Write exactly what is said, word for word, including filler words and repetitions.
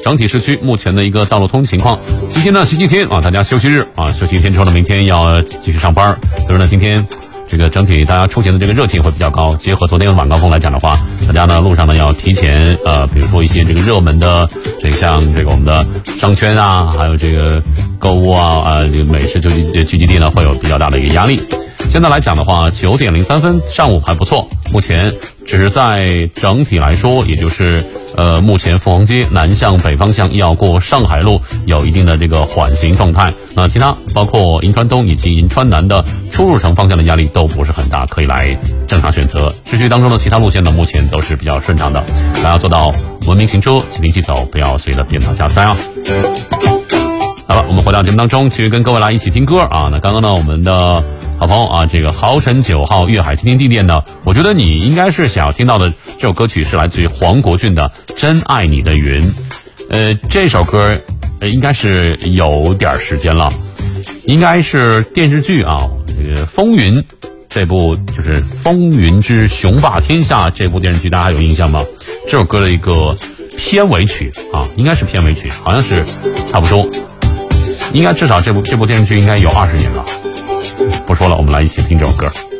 整体市区目前的一个道路通行情况。今天呢，星期天啊，大家休息日啊，休息一天之后呢，明天要继续上班，所以呢，今天这个整体大家出行的这个热情会比较高。结合昨天的晚高峰来讲的话，大家呢路上呢要提前呃，比如说一些这个热门的这个像这个我们的商圈啊，还有这个购物啊啊、呃、这个美食聚集聚集地呢会有比较大的一个压力。现在来讲的话，九点零三分，上午还不错。目前只是在整体来说，也就是呃，目前凤凰街南向北方向要过上海路有一定的这个缓行状态。那其他包括银川东以及银川南的出入城方向的压力都不是很大，可以来正常选择。市区当中的其他路线呢，目前都是比较顺畅的，大家做到文明行车，启停即走，不要随着变道加塞啊。好了，我们回到节目当中，继续跟各位来一起听歌啊。那刚刚呢，我们的好朋友啊，这个豪晨九号粤海天天地店呢，我觉得你应该是想要听到的这首歌曲是来自于黄国俊的《真爱你的云》。呃，这首歌呃应该是有点时间了，应该是电视剧啊，这个《风云》这部就是《风云之雄霸天下》这部电视剧，大家还有印象吗？这首歌的一个片尾曲啊，应该是片尾曲，好像是差不多，应该至少这部这部电视剧应该有二十年了。不说了，我们来一起听这首歌。